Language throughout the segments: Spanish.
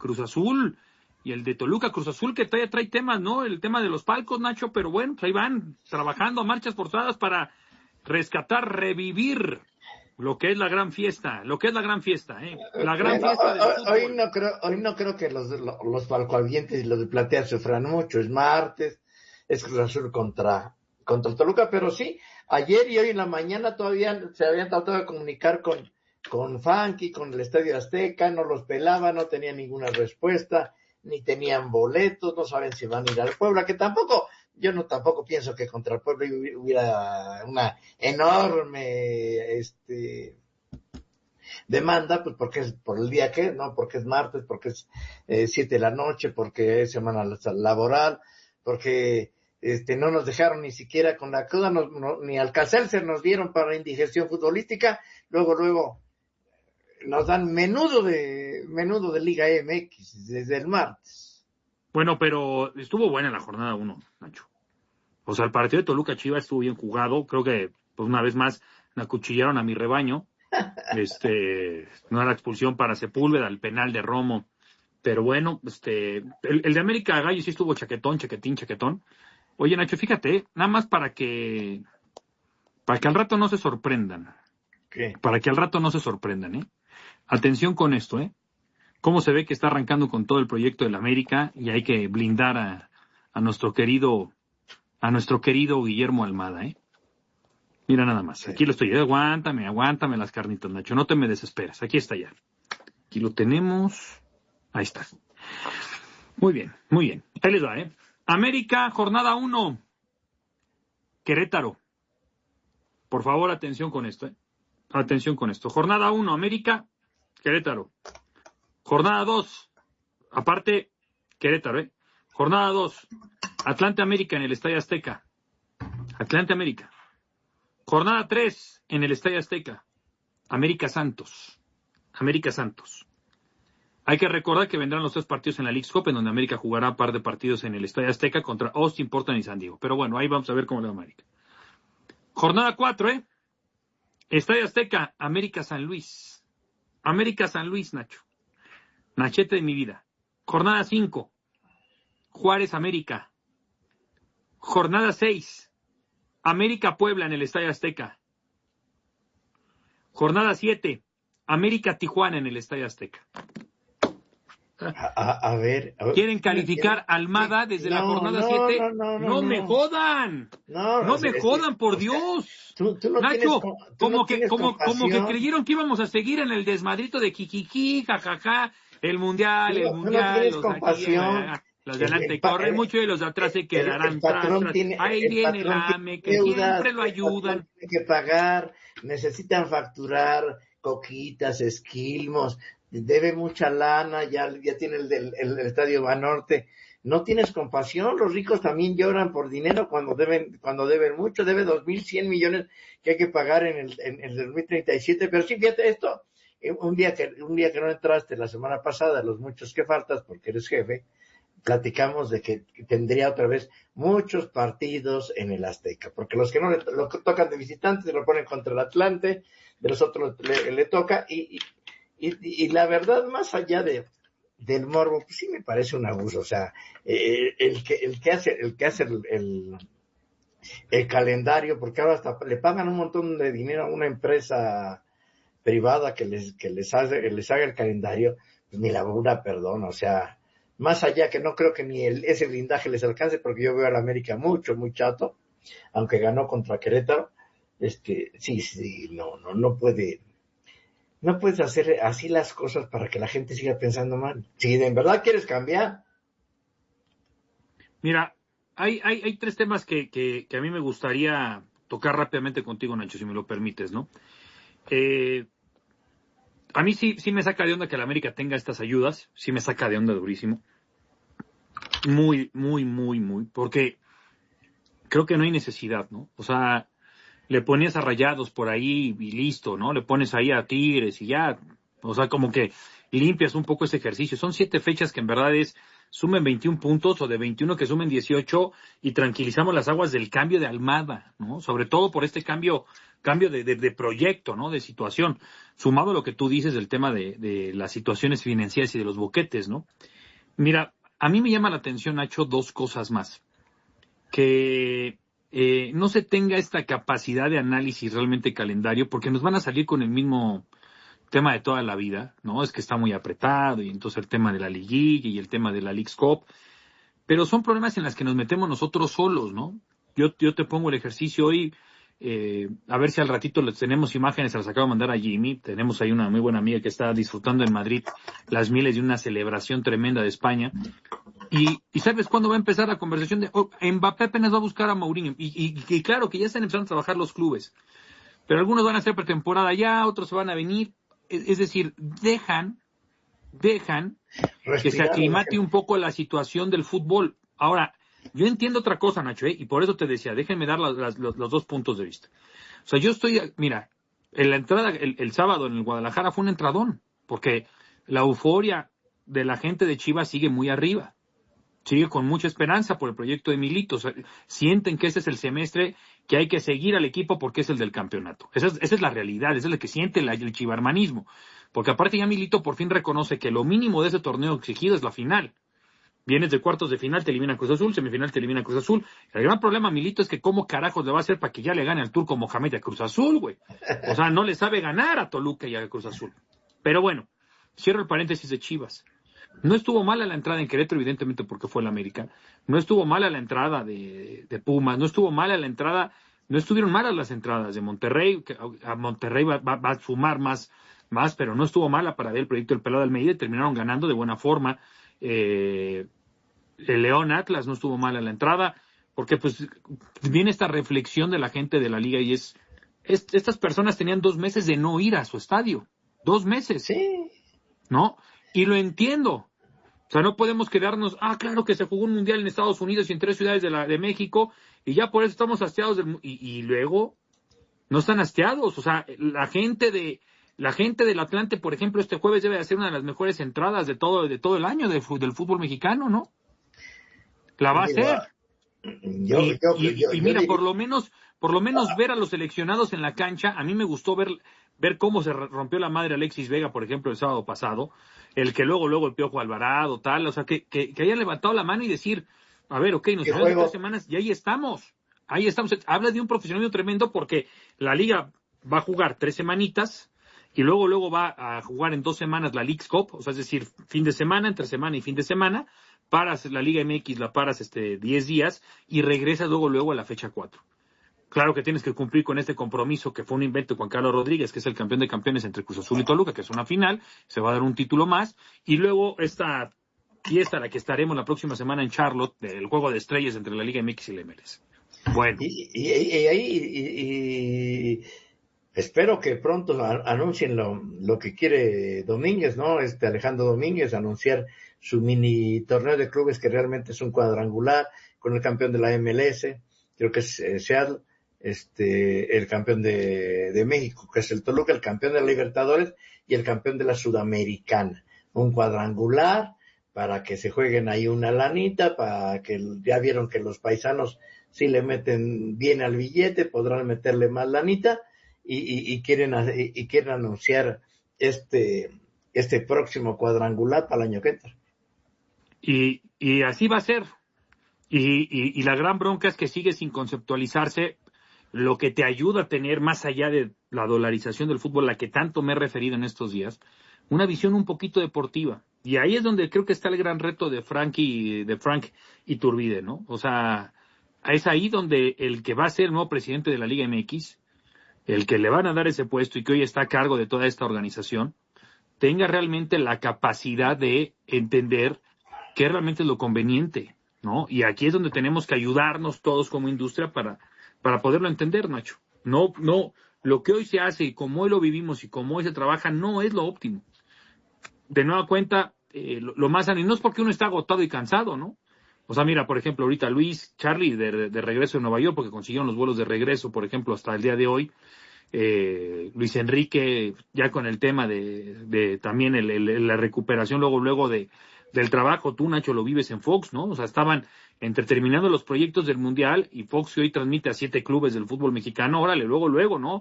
Cruz Azul y el de Toluca. Cruz Azul que todavía trae temas, ¿no? El tema de los palcos, Nacho, pero bueno, pues ahí van trabajando a marchas forzadas para rescatar, revivir lo que es la gran fiesta, ¿eh? La gran fiesta del fútbol. Hoy no creo que los palcoavientes y los de platea sufran mucho. Es martes, es Cruz Azul contra Toluca, pero sí, ayer y hoy en la mañana todavía se habían tratado de comunicar con Funky, con el Estadio Azteca, no los pelaba, no tenían ninguna respuesta, ni tenían boletos, no saben si van a ir al Puebla, que tampoco pienso que contra el Puebla hubiera una enorme demanda, pues porque es por el día que, no, porque es martes, porque es 7 de la noche, porque es semana laboral, porque no nos dejaron ni siquiera con la cruda, ni Alcacelser nos dieron para indigestión futbolística, luego nos dan menudo de Liga MX desde el martes. Bueno, pero estuvo buena la jornada 1, Nacho. O sea, el partido de Toluca Chivas estuvo bien jugado. Creo que, pues una vez más, me acuchillaron a mi rebaño. No era expulsión para Sepúlveda, el penal de Romo. Pero bueno, el de América Gallo sí estuvo chaquetón. Oye, Nacho, fíjate, nada más para que al rato no se sorprendan. ¿Qué? Para que al rato no se sorprendan, ¿eh? Atención con esto, ¿eh? Cómo se ve que está arrancando con todo el proyecto del América y hay que blindar a nuestro querido Guillermo Almada, ¿eh? Mira nada más, aquí lo estoy, aguántame las carnitas, Nacho, no te me desesperas, aquí está ya. Aquí lo tenemos, ahí está. Muy bien, ahí les va, ¿eh? América, jornada 1, Querétaro. Por favor, atención con esto, ¿eh? Atención con esto. Jornada 1, América, Querétaro. Jornada 2, aparte, Querétaro, ¿eh? Jornada 2, Atlante América en el Estadio Azteca. Atlante América. Jornada 3, en el Estadio Azteca. América Santos. Hay que recordar que vendrán los 3 partidos en la Leagues Cup, en donde América jugará un par de partidos en el Estadio Azteca contra Austin, Portland y San Diego. Pero bueno, ahí vamos a ver cómo le va a América. Jornada 4, ¿eh? Estadio Azteca, América San Luis, Nacho. Nachete de mi vida. Jornada 5, Juárez América. Jornada 6, América Puebla en el Estadio Azteca. Jornada 7, América Tijuana en el Estadio Azteca. A ver. ¿Quieren calificar Almada desde la jornada 7? No me jodan. No me jodan, por Dios. Tú no Nacho, como que creyeron que íbamos a seguir en el desmadrito de kikiki, jajaja, el mundial, tú no tienes compasión. Los de adelante corren mucho y los de atrás se quedarán tras. Ahí viene el AME, que siempre lo ayudan. Tiene que pagar, necesitan facturar coquitas, esquilmos, debe mucha lana, ya tiene el Estadio Banorte. No tienes compasión, los ricos también lloran por dinero cuando deben mucho, debe 2.100 millones que hay que pagar en el 2037, pero sí, fíjate esto, un día que no entraste la semana pasada, los muchos que faltas porque eres jefe, platicamos de que tendría otra vez muchos partidos en el Azteca, porque los que no lo tocan de visitantes se lo ponen contra el Atlante, de los otros le toca, y la verdad, más allá del morbo, pues sí me parece un abuso, o sea, el que hace el calendario, porque ahora hasta le pagan un montón de dinero a una empresa privada que les haga el calendario, pues ni la burla perdona, o sea, más allá que no creo que ni ese blindaje les alcance, porque yo veo a la América muy chato, aunque ganó contra Querétaro, sí, no puedes hacer así las cosas para que la gente siga pensando mal. Si de verdad quieres cambiar. Mira, hay 3 temas que a mí me gustaría tocar rápidamente contigo, Nacho, si me lo permites, ¿no? A mí sí me saca de onda que la América tenga estas ayudas, sí me saca de onda durísimo. Muy, porque creo que no hay necesidad, ¿no? O sea, le ponías a Rayados por ahí y listo, ¿no? Le pones ahí a Tigres y ya, o sea, como que limpias un poco ese ejercicio. Son 7 fechas que en verdad sumen 21 puntos o de 21 que sumen 18 y tranquilizamos las aguas del cambio de Almada, ¿no? Sobre todo por este cambio cambio de proyecto, ¿no? De situación. Sumado a lo que tú dices del tema de las situaciones financieras y de los boquetes, ¿no? Mira, a mí me llama la atención, Nacho, dos cosas más. Que no se tenga esta capacidad de análisis realmente calendario, porque nos van a salir con el mismo tema de toda la vida, ¿no? Es que está muy apretado, y entonces el tema de la Liguilla y el tema de la Leagues Cup, pero son problemas en las que nos metemos nosotros solos, ¿no? Yo te pongo el ejercicio hoy, a ver si al ratito les tenemos imágenes, se las acabo de mandar a Jimmy, tenemos ahí una muy buena amiga que está disfrutando en Madrid las mieles de una celebración tremenda de España, y ¿sabes cuándo va a empezar la conversación de Mbappé apenas va a buscar a Mourinho? Y claro que ya están empezando a trabajar los clubes, pero algunos van a hacer pretemporada ya, otros se van a venir, es decir, dejan que se Respirar, aclimate un poco la situación del fútbol. Ahora, yo entiendo otra cosa, Nacho, y por eso te decía, déjenme dar los dos puntos de vista. O sea, mira, en la entrada, el sábado en el Guadalajara fue un entradón, porque la euforia de la gente de Chivas sigue muy arriba. Sigue con mucha esperanza por el proyecto de Milito. O sea, sienten que ese es el semestre que hay que seguir al equipo porque es el del campeonato. Esa es la realidad, esa es lo que siente el chivarmanismo. Porque aparte ya Milito por fin reconoce que lo mínimo de ese torneo exigido es la final. Vienes de cuartos de final, te elimina Cruz Azul, semifinal te elimina Cruz Azul. El gran problema, Milito, es que cómo carajos le va a hacer para que ya le gane al Turco Mohamed y a Cruz Azul, güey. O sea, no le sabe ganar a Toluca y a Cruz Azul. Pero bueno, cierro el paréntesis de Chivas. No estuvo mala la entrada en Querétaro, evidentemente porque fue el América. No estuvo mala la entrada de Pumas. No estuvo mala la entrada, no estuvieron malas las entradas de Monterrey. Que a Monterrey va a sumar más, pero no estuvo mala para ver el proyecto del Pelado de Almeida y terminaron ganando de buena forma. El León Atlas no estuvo mala la entrada, porque pues viene esta reflexión de la gente de la liga y estas personas tenían 2 meses de no ir a su estadio. 2 meses. sí. ¿No? Y lo entiendo. O sea, no podemos quedarnos, claro que se jugó un mundial en Estados Unidos y en 3 ciudades de México, y ya por eso estamos hastiados y luego no están hastiados. O sea, la gente del Atlante, por ejemplo, este jueves debe de ser una de las mejores entradas de todo el año del fútbol mexicano, ¿no? La va a hacer. Y mira, por lo menos ver a los seleccionados en la cancha, a mí me gustó ver cómo se rompió la madre Alexis Vega, por ejemplo, el sábado pasado, el que luego el Piojo Alvarado, tal, o sea, que hayan levantado la mano y decir, a ver, ok, nos quedamos 3 semanas y ahí estamos, habla de un profesionalismo tremendo porque la liga va a jugar 3 semanitas y luego va a jugar en 2 semanas la Leagues Cup, o sea, es decir, fin de semana, entre semana y fin de semana, paras la Liga MX, la paras 10 días y regresas luego a la fecha 4. Claro que tienes que cumplir con este compromiso que fue un invento de Juan Carlos Rodríguez, que es el campeón de campeones entre Cruz Azul y Toluca, que es una final, se va a dar un título más, y luego esta fiesta a la que estaremos la próxima semana en Charlotte, del juego de estrellas entre la Liga MX y la MLS. Bueno. Y espero que pronto anuncien lo que quiere Domínguez, ¿no? Alejandro Domínguez, anunciar su mini torneo de clubes que realmente es un cuadrangular con el campeón de la MLS, creo que es Seattle, el campeón de México, que es el Toluca, el campeón de la Libertadores y el campeón de la Sudamericana. Un cuadrangular para que se jueguen ahí una lanita, para que ya vieron que los paisanos si le meten bien al billete, podrán meterle más lanita y quieren anunciar este próximo cuadrangular para el año que entra. Y así va a ser. Y la gran bronca es que sigue sin conceptualizarse lo que te ayuda a tener, más allá de la dolarización del fútbol, a la que tanto me he referido en estos días, una visión un poquito deportiva. Y ahí es donde creo que está el gran reto de Frank Iturbide, ¿no? O sea, es ahí donde el que va a ser el nuevo presidente de la Liga MX, el que le van a dar ese puesto y que hoy está a cargo de toda esta organización, tenga realmente la capacidad de entender qué realmente es lo conveniente, ¿no? Y aquí es donde tenemos que ayudarnos todos como industria para poderlo entender, Nacho. No, lo que hoy se hace y como hoy lo vivimos y como hoy se trabaja no es lo óptimo. De nueva cuenta, lo más sano, y no es porque uno está agotado y cansado, ¿no? O sea, mira, por ejemplo, ahorita Charlie de regreso en Nueva York, porque consiguieron los vuelos de regreso, por ejemplo, hasta el día de hoy. Luis Enrique, ya con el tema de también la recuperación luego del trabajo. Tú, Nacho, lo vives en Fox, ¿no? O sea, estaban terminando los proyectos del Mundial y Fox hoy transmite a 7 clubes del fútbol mexicano. Órale, luego, ¿no?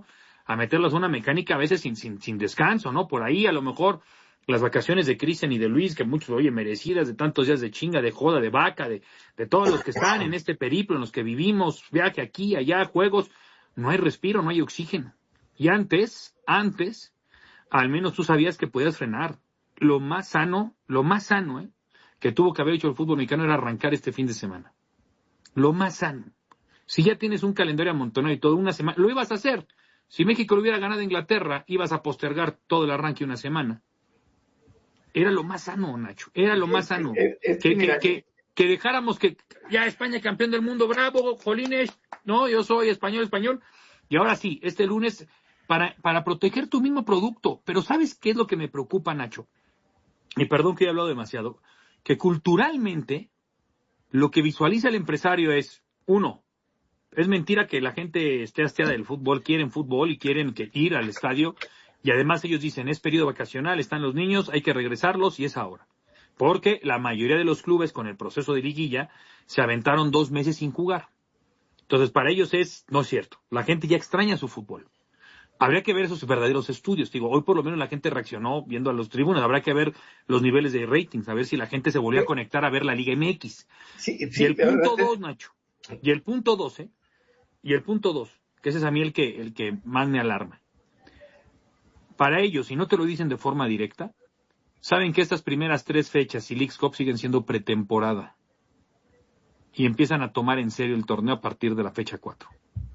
a meterlos a una mecánica a veces sin descanso, ¿no? Por ahí a lo mejor las vacaciones de Cristian y de Luis, que muchos, oye, merecidas de tantos días de chinga, de joda, de vaca, de todos los que están en este periplo, en los que vivimos, viaje aquí, allá, juegos, no hay respiro, no hay oxígeno. Y antes, al menos tú sabías que podías frenar. Lo más sano, que tuvo que haber hecho el fútbol mexicano era arrancar este fin de semana. Lo más sano. Si ya tienes un calendario amontonado y todo, una semana, lo ibas a hacer. Si México lo hubiera ganado a Inglaterra, ibas a postergar todo el arranque una semana. Era lo más sano, Nacho. Era lo más sano. Que dejáramos que ya España campeón del mundo, bravo, jolines. No, yo soy español. Y ahora sí, este lunes, para proteger tu mismo producto. Pero ¿sabes qué es lo que me preocupa, Nacho? Y perdón que he hablado demasiado. Que culturalmente, lo que visualiza el empresario es, uno, es mentira que la gente esté hastiada del fútbol, quieren fútbol y quieren ir al estadio. Y además ellos dicen, es periodo vacacional, están los niños, hay que regresarlos y es ahora. Porque la mayoría de los clubes con el proceso de liguilla se aventaron 2 meses sin jugar. Entonces para ellos no es cierto. La gente ya extraña su fútbol. Habría que ver esos verdaderos estudios. Digo, hoy por lo menos la gente reaccionó viendo a los tribunas. Habrá que ver los niveles de ratings, a ver si la gente se volvió a conectar a ver la Liga MX. Y el punto 2, Nacho. Y el punto 2, que ese es a mí el que más me alarma. Para ellos, si no te lo dicen de forma directa, saben que estas primeras 3 fechas y Leagues Cup siguen siendo pretemporada. Y empiezan a tomar en serio el torneo a partir de la fecha 4.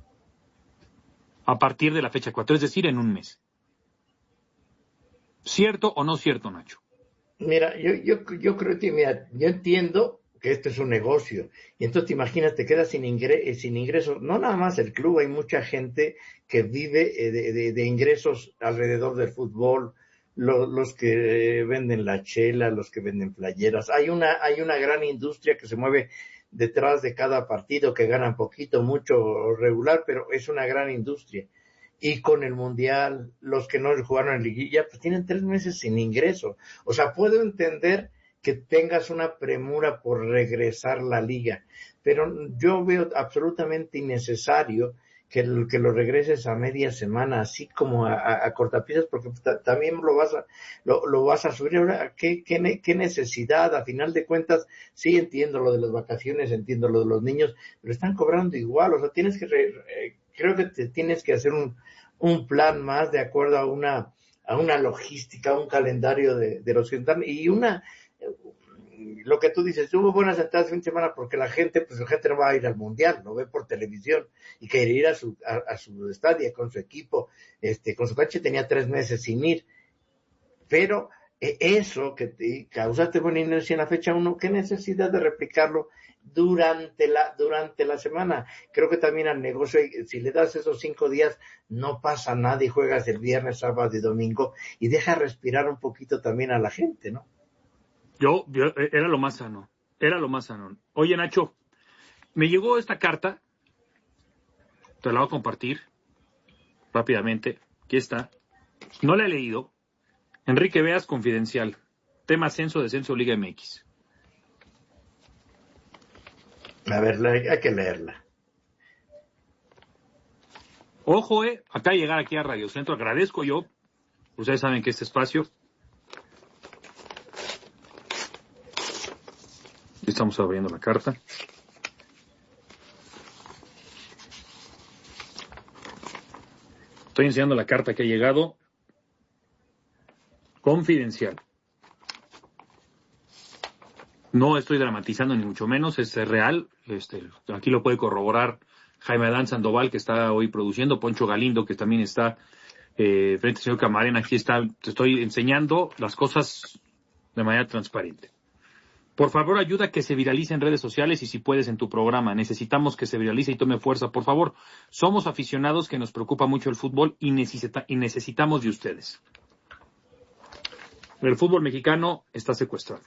A partir de la fecha 4, es decir, en un mes. ¿Cierto o no cierto, Nacho? Mira, yo creo que, mira, yo entiendo que esto es un negocio, y entonces te imaginas, te quedas sin ingresos, no nada más el club, hay mucha gente que vive de ingresos alrededor del fútbol, los que venden la chela, los que venden playeras, hay una gran industria que se mueve detrás de cada partido, que ganan poquito, mucho, regular, pero es una gran industria. Y con el Mundial, los que no jugaron en liguilla, pues tienen 3 meses sin ingreso. O sea, puedo entender que tengas una premura por regresar la liga, pero yo veo absolutamente innecesario que lo regreses a media semana, así como a cortapisas, porque también lo vas a subir. Ahora, ¿qué necesidad? A final de cuentas, sí entiendo lo de las vacaciones, entiendo lo de los niños, pero están cobrando igual. O sea, creo que te tienes que hacer un plan más de acuerdo a una logística, a un calendario de los que y lo que tú dices, hubo buenas entradas de fin de semana porque la gente no va a ir al Mundial, lo ve por televisión y quiere ir a su estadio con su equipo, con su coche. Tenía 3 meses sin ir, pero eso que te causaste buena inercia en la fecha 1, ¿qué necesidad de replicarlo durante la semana? Creo que también al negocio, si le das esos 5 días, no pasa nada y juegas el viernes, sábado y domingo y deja respirar un poquito también a la gente, ¿no? Yo era lo más sano. Oye, Nacho, me llegó esta carta, te la voy a compartir rápidamente. Aquí está. No la he leído. Enrique Veas, confidencial. Tema ascenso, descenso, Liga MX. A ver, hay que leerla. Ojo, acá llegar aquí a Radio Centro, agradezco yo. Ustedes saben que este espacio. Estamos abriendo la carta. Estoy enseñando la carta que ha llegado. Confidencial. No estoy dramatizando ni mucho menos, es real. Aquí lo puede corroborar Jaime Adán Sandoval, que está hoy produciendo, Poncho Galindo, que también está frente al señor Camarena. Aquí está, te estoy enseñando las cosas de manera transparente. Por favor, ayuda a que se viralice en redes sociales y si puedes en tu programa. Necesitamos que se viralice y tome fuerza, por favor. Somos aficionados que nos preocupa mucho el fútbol y necesitamos de ustedes. El fútbol mexicano está secuestrado.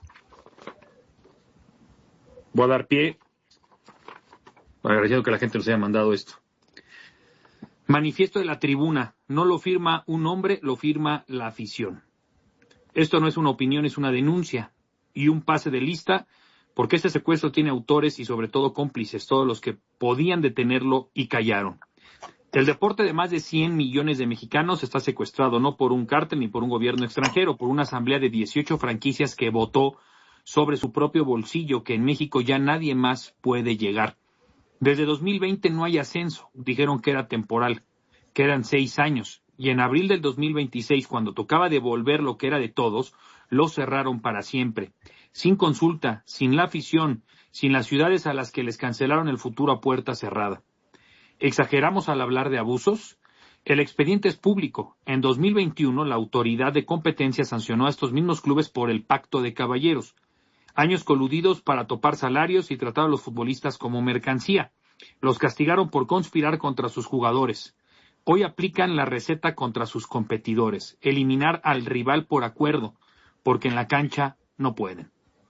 Voy a dar pie, agradeciendo que la gente nos haya mandado esto. Manifiesto de la tribuna. No lo firma un hombre, lo firma la afición. Esto no es una opinión, es una denuncia. Y un pase de lista, porque este secuestro tiene autores y sobre todo cómplices, todos los que podían detenerlo y callaron. El deporte de más de 100 millones de mexicanos está secuestrado no por un cártel ni por un gobierno extranjero, por una asamblea de 18 franquicias que votó sobre su propio bolsillo, que en México ya nadie más puede llegar. Desde 2020 no hay ascenso, dijeron que era temporal, que eran 6 años, y en abril del 2026, cuando tocaba devolver lo que era de todos, lo cerraron para siempre, sin consulta, sin la afición, sin las ciudades a las que les cancelaron el futuro a puerta cerrada. ¿Exageramos al hablar de abusos? El expediente es público. En 2021, la Autoridad de Competencia sancionó a estos mismos clubes por el Pacto de Caballeros. Años coludidos para topar salarios y tratar a los futbolistas como mercancía. Los castigaron por conspirar contra sus jugadores. Hoy aplican la receta contra sus competidores, eliminar al rival por acuerdo, porque en la cancha no pueden.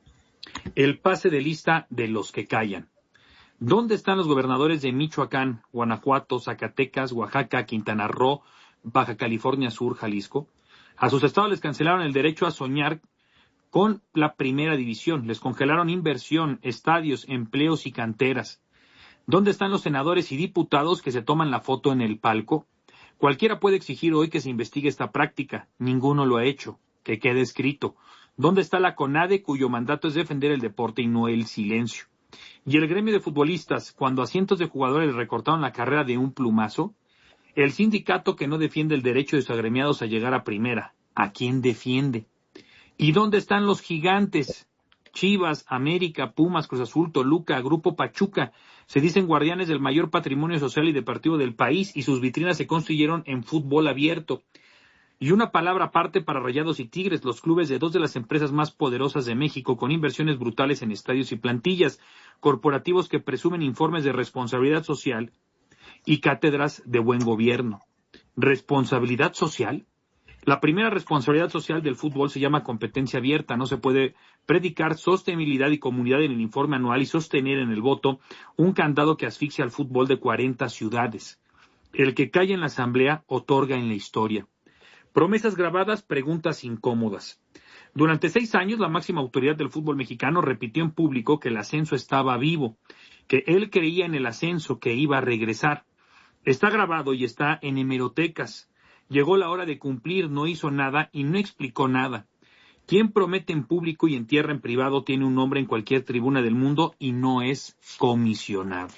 El pase de lista de los que callan. ¿Dónde están los gobernadores de Michoacán, Guanajuato, Zacatecas, Oaxaca, Quintana Roo, Baja California Sur, Jalisco? A sus estados les cancelaron el derecho a soñar con la primera división, les congelaron inversión, estadios, empleos y canteras. ¿Dónde están los senadores y diputados que se toman la foto en el palco? Cualquiera puede exigir hoy que se investigue esta práctica, ninguno lo ha hecho, que quede escrito. ¿Dónde está la CONADE, cuyo mandato es defender el deporte y no el silencio? Y el gremio de futbolistas, cuando a cientos de jugadores les recortaron la carrera de un plumazo, el sindicato que no defiende el derecho de sus agremiados a llegar a primera, ¿a quién defiende? ¿Y dónde están los gigantes? Chivas, América, Pumas, Cruz Azul, Toluca, Grupo Pachuca, se dicen guardianes del mayor patrimonio social y deportivo del país y sus vitrinas se construyeron en fútbol abierto. Y una palabra aparte para Rayados y Tigres, los clubes de dos de las empresas más poderosas de México, con inversiones brutales en estadios y plantillas, corporativos que presumen informes de responsabilidad social y cátedras de buen gobierno. ¿Responsabilidad social? La primera responsabilidad social del fútbol se llama competencia abierta. No se puede predicar sostenibilidad y comunidad en el informe anual y sostener en el voto un candado que asfixia al fútbol de 40 ciudades. El que calla en la asamblea otorga en la historia. Promesas grabadas, preguntas incómodas. Durante 6 años, la máxima autoridad del fútbol mexicano repitió en público que el ascenso estaba vivo, que él creía en el ascenso, que iba a regresar. Está grabado y está en hemerotecas. Llegó la hora de cumplir, no hizo nada y no explicó nada. Quien promete en público y entierra en privado tiene un nombre en cualquier tribuna del mundo y no es comisionado.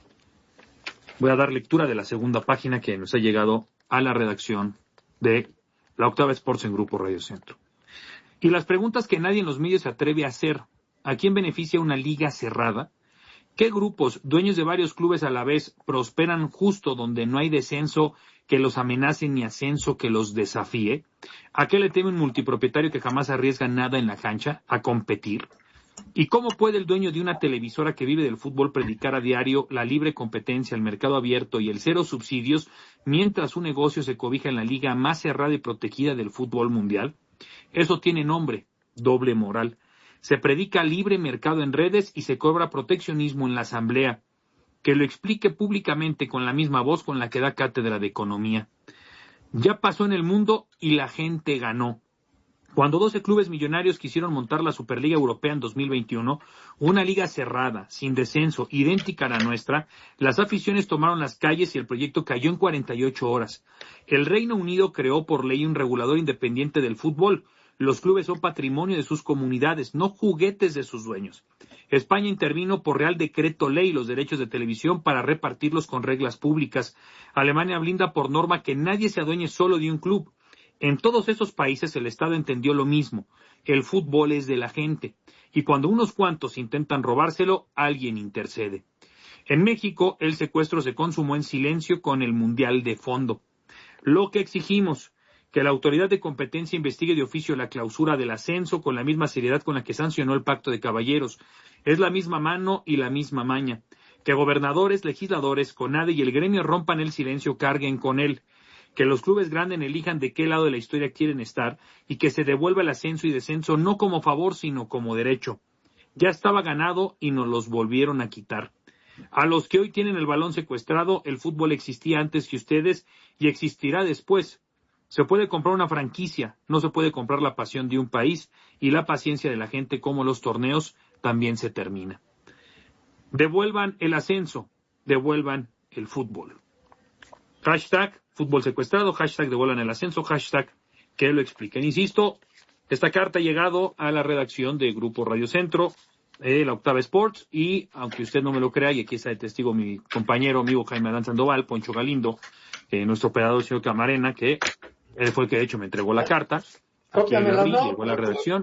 Voy a dar lectura de la segunda página que nos ha llegado a la redacción de la Octava Sports en Grupo Radio Centro. Y las preguntas que nadie en los medios se atreve a hacer. ¿A quién beneficia una liga cerrada? ¿Qué grupos, dueños de varios clubes a la vez, prosperan justo donde no hay descenso que los amenace ni ascenso que los desafíe? ¿A qué le teme un multipropietario que jamás arriesga nada en la cancha? ¿A competir? ¿Y cómo puede el dueño de una televisora que vive del fútbol predicar a diario la libre competencia, el mercado abierto y el cero subsidios mientras su negocio se cobija en la liga más cerrada y protegida del fútbol mundial? Eso tiene nombre, doble moral. Se predica libre mercado en redes y se cobra proteccionismo en la asamblea. Que lo explique públicamente con la misma voz con la que da cátedra de economía. Ya pasó en el mundo y la gente ganó. Cuando 12 clubes millonarios quisieron montar la Superliga Europea en 2021, una liga cerrada, sin descenso, idéntica a la nuestra, las aficiones tomaron las calles y el proyecto cayó en 48 horas. El Reino Unido creó por ley un regulador independiente del fútbol. Los clubes son patrimonio de sus comunidades, no juguetes de sus dueños. España intervino por Real Decreto Ley los derechos de televisión para repartirlos con reglas públicas. Alemania blinda por norma que nadie se adueñe solo de un club. En todos esos países el Estado entendió lo mismo. El fútbol es de la gente. Y cuando unos cuantos intentan robárselo, alguien intercede. En México, el secuestro se consumó en silencio con el Mundial de fondo. Lo que exigimos, que la Autoridad de Competencia investigue de oficio la clausura del ascenso con la misma seriedad con la que sancionó el Pacto de Caballeros. Es la misma mano y la misma maña. Que gobernadores, legisladores, CONADE y el gremio rompan el silencio, carguen con él. Que los clubes grandes elijan de qué lado de la historia quieren estar y que se devuelva el ascenso y descenso no como favor, sino como derecho. Ya estaba ganado y nos los volvieron a quitar. A los que hoy tienen el balón secuestrado, el fútbol existía antes que ustedes y existirá después. Se puede comprar una franquicia, no se puede comprar la pasión de un país y la paciencia de la gente como los torneos también se termina. Devuelvan el ascenso, devuelvan el fútbol. Hashtag fútbol secuestrado, hashtag devuelvan el ascenso, hashtag que lo expliquen. Insisto, esta carta ha llegado a la redacción de Grupo Radio Centro, la Octava Sports, y aunque usted no me lo crea, y aquí está de testigo mi compañero, amigo Jaime Adán Sandoval, Poncho Galindo, nuestro operador señor Camarena, que él fue el que de hecho me entregó la carta. Aquí la abrí, llegó a la redacción.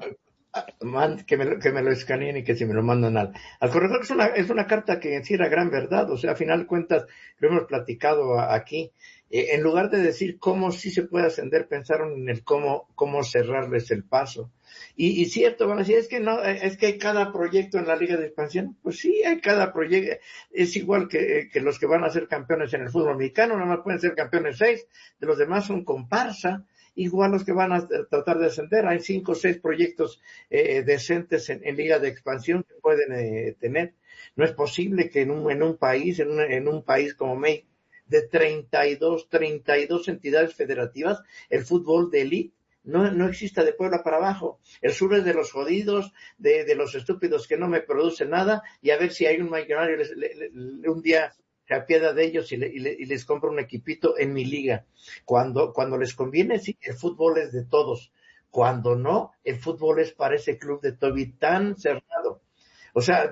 Que me lo escaneen y que si me lo mandan al correo. Es una carta que en sí era gran verdad, o sea, a final de cuentas, lo hemos platicado aquí. En lugar de decir cómo sí se puede ascender, pensaron en el cómo cerrarles el paso. Y cierto, van a decir, es que no, es que hay cada proyecto en la Liga de Expansión. Pues sí, hay cada proyecto. Es igual que los que van a ser campeones en el fútbol mexicano, nada más pueden ser campeones 6, de los demás son comparsa. Igual los que van a tratar de ascender, hay 5 o 6 proyectos decentes en Liga de Expansión que pueden tener. No es posible que en un país como México, de 32 entidades federativas, el fútbol de élite no exista de Puebla para abajo. El sur es de los jodidos, de los estúpidos que no me producen nada, y a ver si hay un millonario un día se apiada de ellos y les compra un equipito en mi liga. Cuando les conviene, sí, el fútbol es de todos. Cuando no, el fútbol es para ese club de Toby tan cerrado. O sea,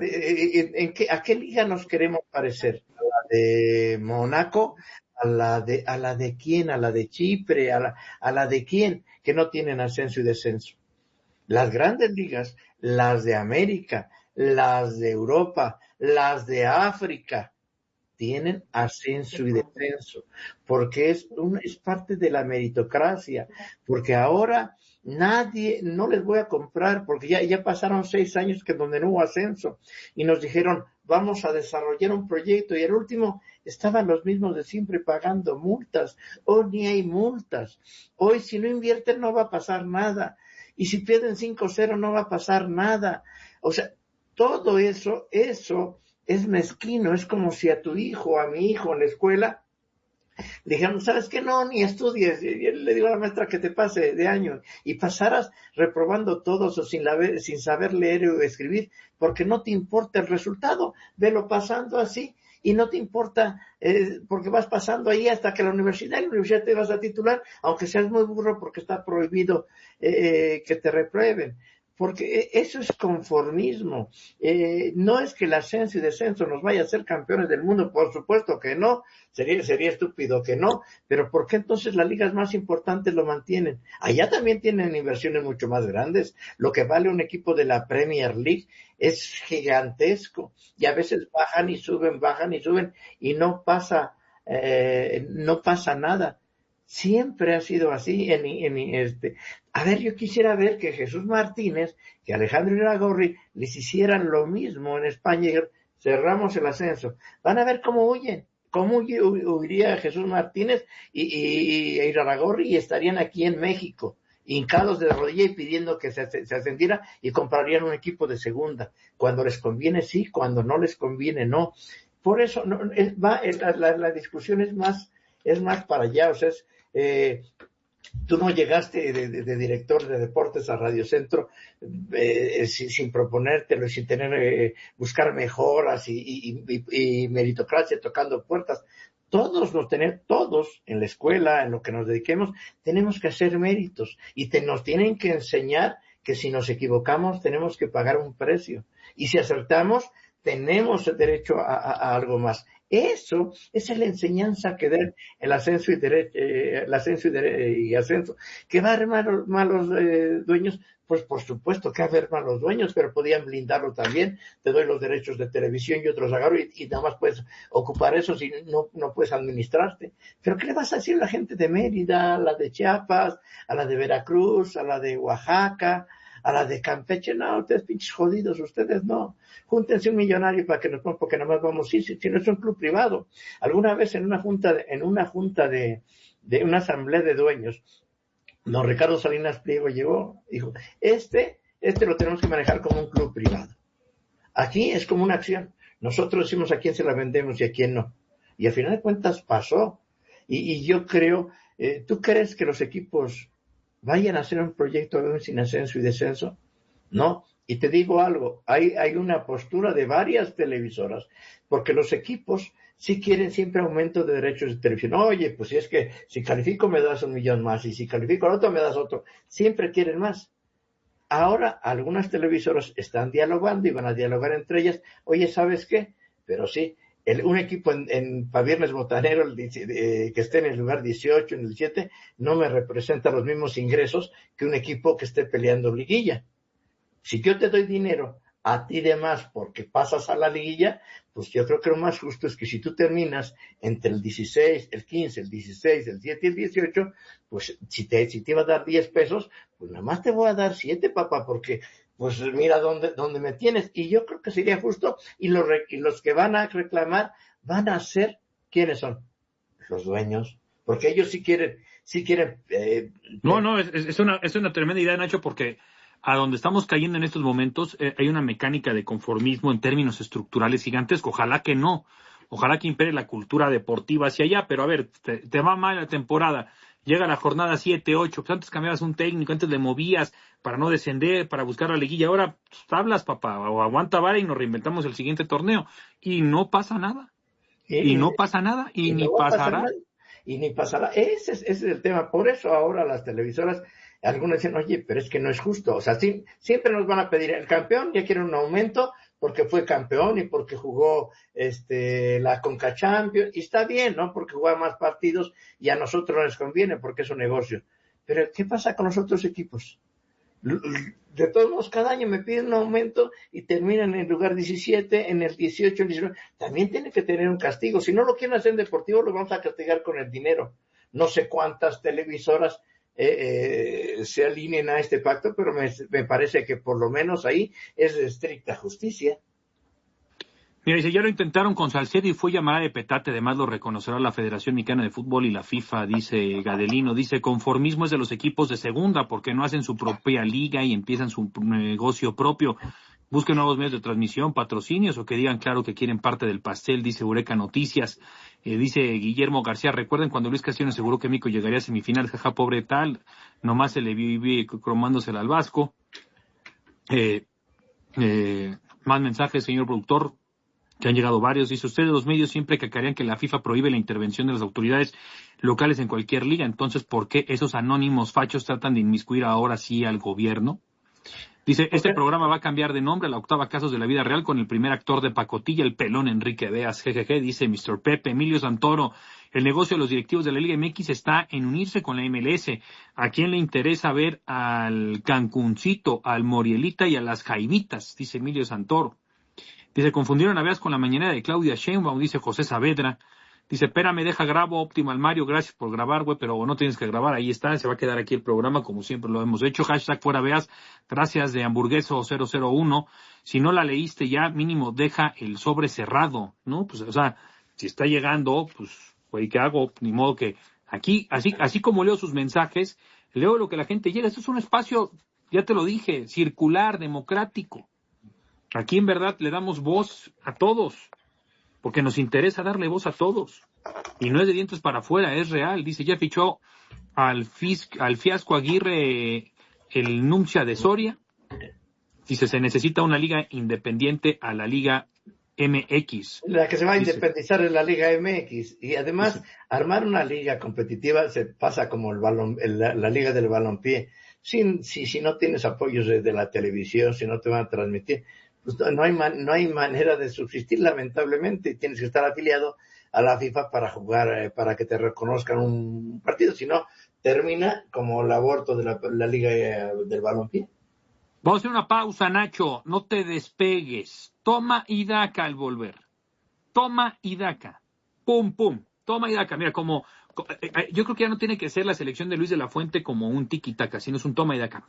¿a qué liga nos queremos parecer? ¿A la de Mónaco? ¿A la de quién? ¿A la de Chipre? ¿A la de quién? Que no tienen ascenso y descenso. Las grandes ligas, las de América, las de Europa, las de África, tienen ascenso y descenso, porque es parte de la meritocracia, porque ahora no les voy a comprar, porque ya pasaron 6 años que donde no hubo ascenso, y nos dijeron, vamos a desarrollar un proyecto, y el último estaban los mismos de siempre pagando multas. Hoy ni hay multas, hoy si no invierten no va a pasar nada, y si pierden 5-0 no va a pasar nada. O sea, todo eso es mezquino. Es como si a tu hijo, a mi hijo en la escuela, dijeron, ¿sabes qué? No, ni estudies. Y le digo a la maestra que te pase de año y pasaras reprobando todos o sin saber leer o escribir, porque no te importa el resultado. Velo pasando así y no te importa, porque vas pasando ahí hasta que en la universidad te vas a titular, aunque seas muy burro, porque está prohibido que te reprueben. Porque eso es conformismo. No es que el ascenso y descenso nos vaya a ser campeones del mundo, por supuesto que no, sería estúpido que no, pero ¿por qué entonces las ligas más importantes lo mantienen? Allá también tienen inversiones mucho más grandes. Lo que vale un equipo de la Premier League es gigantesco, y a veces bajan y suben, y no pasa nada. Siempre ha sido así. A ver, yo quisiera ver que Jesús Martínez, que Alejandro Iragorri les hicieran lo mismo en España y cerramos el ascenso. Van a ver cómo huyen. ¿Cómo huiría Jesús Martínez y Iragorri y estarían aquí en México, hincados de rodilla y pidiendo que se ascendiera, y comprarían un equipo de segunda? Cuando les conviene sí, cuando no les conviene no. Por eso la discusión es más para allá. O sea, tú no llegaste de director de deportes a Radio Centro sin proponértelo y sin buscar mejoras y meritocracia tocando puertas. Todos en la escuela, en lo que nos dediquemos, tenemos que hacer méritos, y nos tienen que enseñar que si nos equivocamos tenemos que pagar un precio, y si acertamos tenemos el derecho a algo más. Eso es la enseñanza que da el ascenso y ascenso. ¿Que va a haber malos dueños? Pues por supuesto que va a haber malos dueños, pero podían blindarlo también. Te doy los derechos de televisión y otros agarro, y nada más puedes ocupar eso si no puedes administrarte. Pero ¿qué le vas a decir a la gente de Mérida, a la de Chiapas, a la de Veracruz, a la de Oaxaca, a la de Campeche? No, ustedes pinches jodidos, ustedes no. Júntense un millonario para que nos pongan, porque nada más vamos a ir, si no es un club privado. Alguna vez en una junta de una asamblea de dueños, don Ricardo Salinas Pliego llegó, dijo, este lo tenemos que manejar como un club privado. Aquí es como una acción. Nosotros decimos a quién se la vendemos y a quién no. Y al final de cuentas pasó. Y yo creo, ¿tú crees que los equipos vayan a hacer un proyecto sin ascenso y descenso? No. Y te digo algo, hay una postura de varias televisoras, porque los equipos sí quieren siempre aumento de derechos de televisión. Oye, pues si es que si califico me das 1,000,000 más, y si califico al otro me das otro. Siempre quieren más. Ahora algunas televisoras están dialogando y van a dialogar entre ellas. Oye, ¿sabes qué? Pero sí, un equipo para Viernes Botanero que esté en el lugar 18, en el 17, no me representa los mismos ingresos que un equipo que esté peleando liguilla. Si yo te doy dinero a ti de más porque pasas a la liguilla, pues yo creo que lo más justo es que si tú terminas entre el 16, el 15, el 16, el 7 y el 18, pues si te iba a dar 10 pesos, pues nada más te voy a dar 7, papá, porque pues mira dónde me tienes. Y yo creo que sería justo, y los que van a reclamar van a ser, ¿quiénes son? Los dueños, porque ellos sí quieren. No, es una tremenda idea, Nacho, porque a donde estamos cayendo en estos momentos hay una mecánica de conformismo en términos estructurales gigantesco. Ojalá que no. Ojalá que impere la cultura deportiva hacia allá, pero a ver, te va mal la temporada. Llega la jornada 7, 8, pues antes cambiabas un técnico, antes le movías para no descender, para buscar la liguilla. Ahora pues, hablas, papá, o aguanta vara y nos reinventamos el siguiente torneo. Y no pasa nada. Y no pasa nada, y ni pasará. Y ni pasará. Ese es el tema. Por eso ahora las televisoras, algunos dicen, oye, pero es que no es justo. O sea, siempre nos van a pedir, el campeón ya quiere un aumento porque fue campeón y porque jugó la Conca Champions, y está bien, ¿no? Porque juega más partidos y a nosotros no les conviene porque es un negocio. Pero ¿qué pasa con los otros equipos? De todos modos, cada año me piden un aumento y terminan en el lugar 17, en el 18, en el 19. También tiene que tener un castigo. Si no lo quieren hacer en deportivo, lo vamos a castigar con el dinero. No sé cuántas televisoras se alineen a este pacto, pero me parece que por lo menos ahí es de estricta justicia. Mira, dice, ya lo intentaron con Salcedo y fue llamada de petate, además lo reconocerá la Federación Mexicana de Fútbol y la FIFA, dice Gadelino. Dice, conformismo es de los equipos de segunda porque no hacen su propia liga y empiezan su negocio propio. Busquen nuevos medios de transmisión, patrocinios o que digan claro que quieren parte del pastel, dice Eureka Noticias. Dice Guillermo García, recuerden cuando Luis Castillo aseguró que México llegaría a semifinales, jaja, pobre tal, nomás se le vio cromándosela al Vasco. Más mensajes, señor productor, que han llegado varios. Dice, ustedes los medios siempre cacarean que la FIFA prohíbe la intervención de las autoridades locales en cualquier liga, entonces ¿por qué esos anónimos fachos tratan de inmiscuir ahora sí al gobierno? Dice, este programa va a cambiar de nombre a la octava Casos de la Vida Real con el primer actor de pacotilla, el pelón Enrique Beas, jejeje, dice Mr. Pepe. Emilio Santoro, el negocio de los directivos de la Liga MX está en unirse con la MLS. ¿A quién le interesa ver al Cancuncito, al Morielita y a las Jaivitas? Dice Emilio Santoro. Dice, confundieron a Beas con la mañanera de Claudia Sheinbaum, dice José Saavedra. Dice, espérame, deja grabo, Optimal Mario, gracias por grabar, güey, pero no tienes que grabar, ahí está, se va a quedar aquí el programa como siempre lo hemos hecho. Hashtag fuera Beas, gracias de Hamburgueso 001. Si no la leíste ya, mínimo deja el sobre cerrado, ¿no? Pues, o sea, si está llegando, pues, güey, ¿qué hago? Ni modo que aquí, así como leo sus mensajes, leo lo que la gente llega. Esto es un espacio, ya te lo dije, circular, democrático. Aquí en verdad le damos voz a todos, porque nos interesa darle voz a todos. Y no es de dientes para afuera, es real. Dice, ya fichó al Fiasco Aguirre el Nuncia de Soria. Dice, se necesita una liga independiente a la Liga MX. La que se va a independizar es la Liga MX. Y además, armar una liga competitiva se pasa como la Liga del Balompié. Si no tienes apoyos de la televisión, si no te van a transmitir, pues no hay manera de subsistir, lamentablemente. Tienes que estar afiliado a la FIFA para jugar, para que te reconozcan un partido. Si no, termina como el aborto de la Liga del Balompié. Vamos a hacer una pausa, Nacho. No te despegues. Toma y daca al volver. Toma y daca. Pum, pum. Toma y daca. Mira, yo creo que ya no tiene que ser la selección de Luis de la Fuente como un tiki-taka, sino es un toma y daca.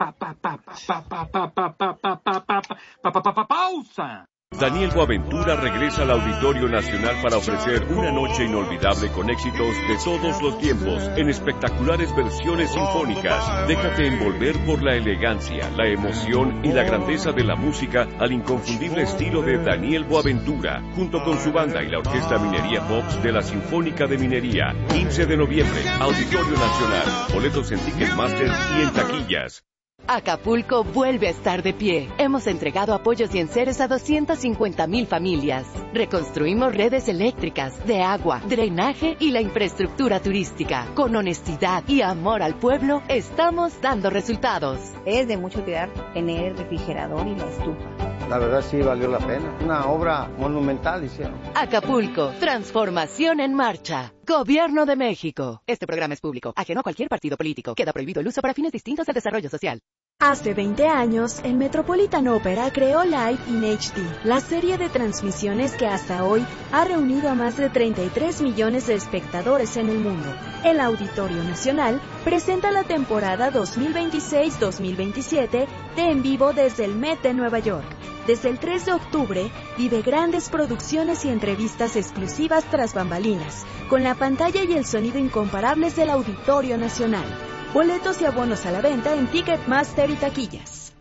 Pausa. Daniel Boaventura regresa al Auditorio Nacional para ofrecer una noche inolvidable con éxitos de todos los tiempos, en espectaculares versiones sinfónicas. Déjate envolver por la elegancia, la emoción y la grandeza de la música al inconfundible estilo de Daniel Boaventura, junto con su banda y la Orquesta Minería Pops de la Sinfónica de Minería. 15 de noviembre, Auditorio Nacional. Boletos en Ticketmaster y en taquillas. Acapulco vuelve a estar de pie. Hemos entregado apoyos y enseres a 250,000 familias. Reconstruimos redes eléctricas, de agua, drenaje y la infraestructura turística. Con honestidad y amor al pueblo, estamos dando resultados. Es de mucho cuidar tener el refrigerador y la estufa. La verdad sí valió la pena. Una obra monumental hicieron. Acapulco, transformación en marcha. Gobierno de México. Este programa es público, ajeno a cualquier partido político. Queda prohibido el uso para fines distintos del desarrollo social. Hace 20 años, el Metropolitan Opera creó Live in HD, la serie de transmisiones que hasta hoy ha reunido a más de 33 millones de espectadores en el mundo. El Auditorio Nacional presenta la temporada 2026-2027 de En Vivo desde el Met de Nueva York. Desde el 3 de octubre, vive grandes producciones y entrevistas exclusivas tras bambalinas, con la pantalla y el sonido incomparables del Auditorio Nacional. Boletos y abonos a la venta en Ticketmaster y taquillas.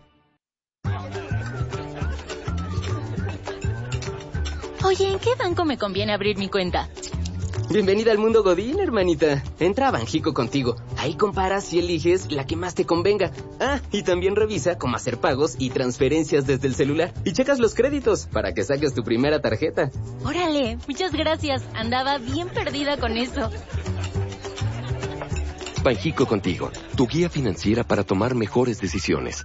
Oye, ¿en qué banco me conviene abrir mi cuenta? Bienvenida al mundo Godín, hermanita. Entra a Banjico contigo. Ahí comparas y eliges la que más te convenga. Ah, y también revisa cómo hacer pagos y transferencias desde el celular. Y checas los créditos para que saques tu primera tarjeta. Órale, muchas gracias. Andaba bien perdida con eso. Banjico contigo, tu guía financiera para tomar mejores decisiones.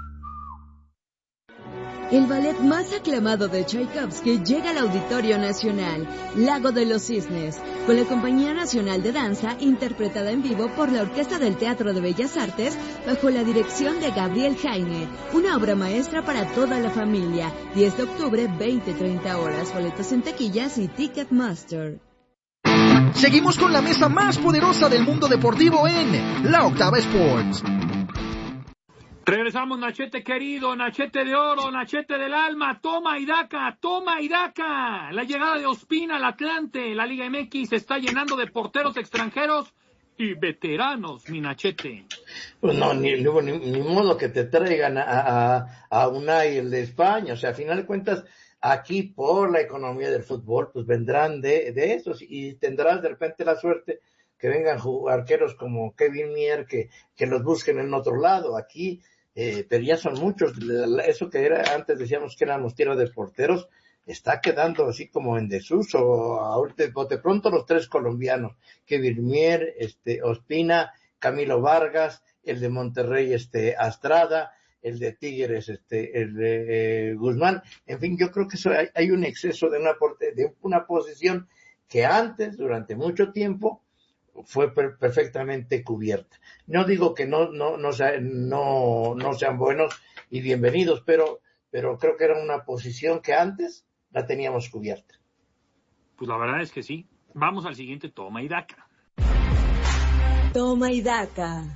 El ballet más aclamado de Tchaikovsky llega al Auditorio Nacional, Lago de los Cisnes, con la Compañía Nacional de Danza, interpretada en vivo por la Orquesta del Teatro de Bellas Artes, bajo la dirección de Gabriel Jaime. Una obra maestra para toda la familia. 10 de octubre, 20-30 horas. Boletos en taquillas y Ticketmaster. Seguimos con la mesa más poderosa del mundo deportivo en La Octava Sports. Regresamos, Nachete querido, Nachete de oro, Nachete del alma, toma y daca, toma y daca. La llegada de Ospina al Atlante, la Liga MX se está llenando de porteros extranjeros y veteranos, mi Nachete. Pues no, ni modo que te traigan a Unai, el de España. O sea, a final de cuentas, aquí por la economía del fútbol, pues vendrán de esos y tendrás de repente la suerte que vengan arqueros como Kevin Mier que los busquen en otro lado. Aquí, pero ya son muchos. Eso que era antes decíamos que éramos tierra de porteros, está quedando así como en desuso. Ahorita, de pronto los tres colombianos, Kevin Mier, Ospina, Camilo Vargas, el de Monterrey, Astrada, el de Tigres, el de Guzmán. En fin, yo creo que eso hay un exceso de una posición que antes, durante mucho tiempo, fue perfectamente cubierta. No digo que no sean buenos y bienvenidos, pero creo que era una posición que antes la teníamos cubierta. Pues la verdad es que sí. Vamos al siguiente toma y daca. Toma y daca.